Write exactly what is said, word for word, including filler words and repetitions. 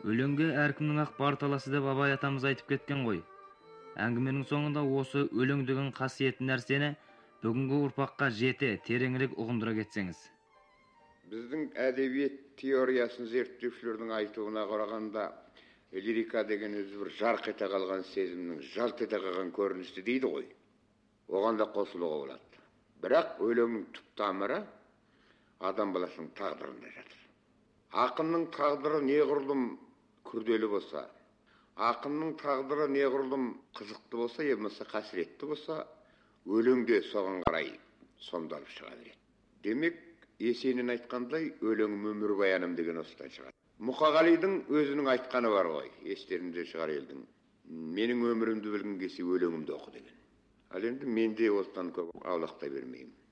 Өлеңге әркімнің ақ бар таласы деп Абай атамыз айтып кеткен ғой. Әңгіменің соңында осы өлең деген қасиетті нәрсені бүгінгі ұрпаққа жете, тереңірек ұғындыра кетсеңіз. Біздің әдебиет теориясын зерттеушілердің айтуына қарағанда, лирика деген өзі бір жарқ ете қалған сезімнің жалт ете қалған көрінісі дейді ғой. Оған да қосылуға болады. Бірақ өлеңнің түп тамыры адам баласының тағдырында жатыр. Ақынның тағдыры неғұрлым күрделі болса, ақынның тағдыры неғұрлым қызықты болса, емесі қасіретті болса, өлең де соған қарай сомдалып шыға береді. Демек, Есенин айтқандай, өлеңім өмірбаяным деген осыдан шығады. Мұқағалидың өзінің айтқаны бар ғой, естерінде шығар елдің. Менің өмірімді білгің келсе өлеңімді оқы деген. Ал енді мен де осыдан көп аулақтай бермеймін.